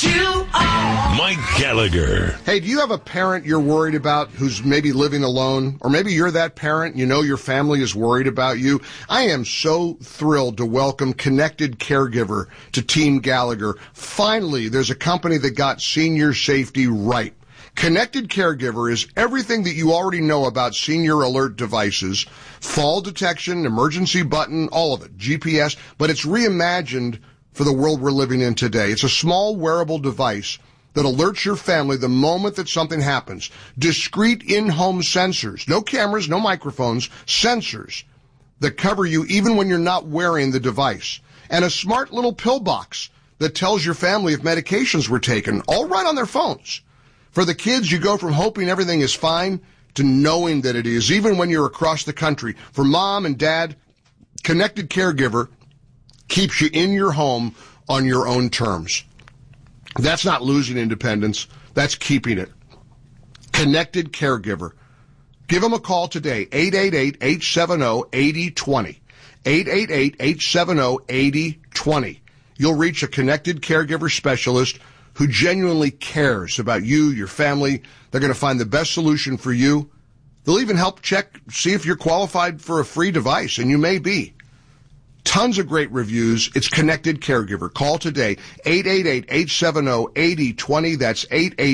Mike Gallagher. Hey, do you have a parent you're worried about who's maybe living alone? Or maybe you're that parent, you know your family is worried about you. I am so thrilled to welcome Connected Caregiver to Team Gallagher. Finally, there's a company that got senior safety right. Connected Caregiver is everything that you already know about senior alert devices, fall detection, emergency button, all of it, GPS, but it's reimagined for the world we're living in today. It's a small wearable device that alerts your family the moment that something happens. Discrete in-home sensors, no cameras, no microphones, sensors that cover you even when you're not wearing the device. And a smart little pill box that tells your family if medications were taken, all right on their phones. For the kids, you go from hoping everything is fine to knowing that it is, even when you're across the country. For mom and dad, Connected Caregiver keeps you in your home on your own terms. That's not losing independence. That's keeping it. Connected Caregiver. Give them a call today, 888-870-8020. 888-870-8020. You'll reach a Connected Caregiver specialist who genuinely cares about you, your family. They're going to find the best solution for you. They'll even help check, see if you're qualified for a free device, and you may be. Tons of great reviews. It's Connected Caregiver. Call today, 888-870-8020. That's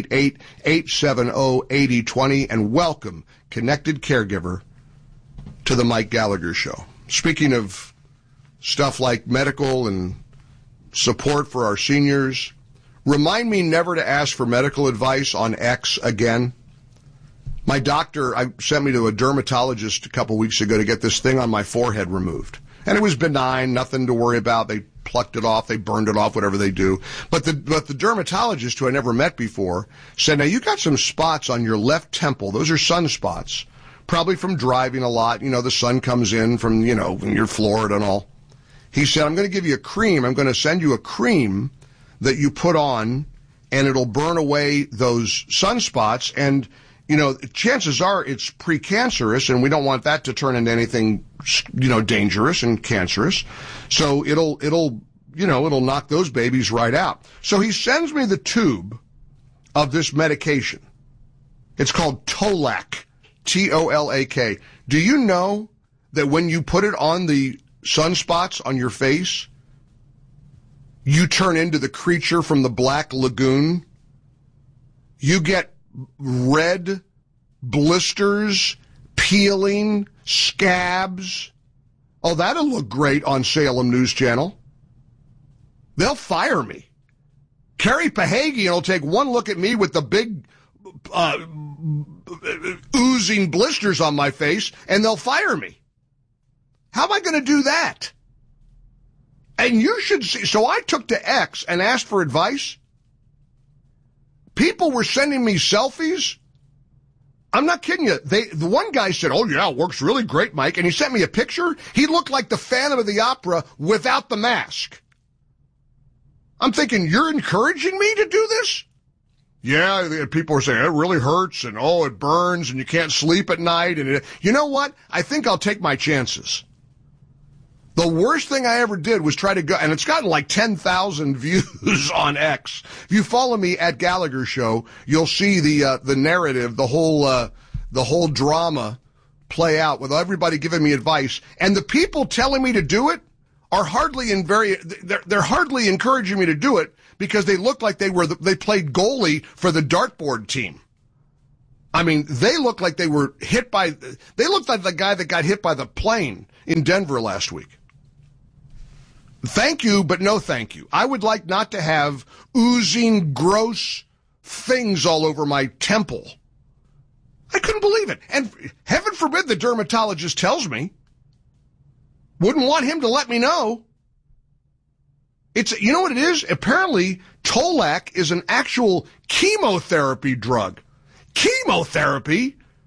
888-870-8020. And welcome Connected Caregiver to the Mike Gallagher Show. Speaking of stuff like medical and support for our seniors, remind me never to ask for medical advice on X again. My doctor sent me to a dermatologist a couple weeks ago to get this thing on my forehead removed. And it was benign, nothing to worry about. They plucked it off, they burned it off, whatever they do. But the dermatologist, who I never met before, said, now you got some spots on your left temple. Those are sunspots, probably from driving a lot. You know, the sun comes in from, you know, when you're Florida and all. He said, I'm going to give you a cream. I'm going to send you a cream that you put on, and it'll burn away those sunspots. And, you know, chances are it's precancerous, and we don't want that to turn into anything, you know, dangerous and cancerous. So it'll knock those babies right out. So he sends me the tube of this medication. It's called Tolak, T-O-L-A-K. Do you know that when you put it on the sunspots on your face, you turn into the creature from the Black Lagoon? You get red blisters, peeling, scabs. Oh, that'll look great on Salem News Channel. They'll fire me. Carrie Pahagian will take one look at me with the big oozing blisters on my face, and they'll fire me. How am I going to do that? And you should see. So I took to X and asked for advice. People were sending me selfies. I'm not kidding you. The one guy said, oh, yeah, it works really great, Mike. And he sent me a picture. He looked like the Phantom of the Opera without the mask. I'm thinking, you're encouraging me to do this? Yeah, people are saying, it really hurts, and oh, it burns, and you can't sleep at night. And you know what? I think I'll take my chances. The worst thing I ever did was try to go, and it's gotten like 10,000 views on X. If you follow me at Gallagher Show, you'll see the narrative, the whole drama play out with everybody giving me advice. And the people telling me to do it are they're hardly encouraging me to do it because they look like they played goalie for the dartboard team. I mean, they look like they looked like the guy that got hit by the plane in Denver last week. Thank you, but no thank you. I would like not to have oozing, gross things all over my temple. I couldn't believe it. And heaven forbid the dermatologist tells me. Wouldn't want him to let me know. You know what it is? Apparently, Tolak is an actual chemotherapy drug. Chemotherapy?